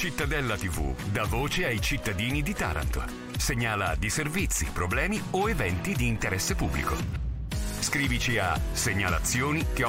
Cittadella TV dà voce ai cittadini di Taranto. Segnala di servizi, problemi o eventi di interesse pubblico. Scrivici a segnalazioni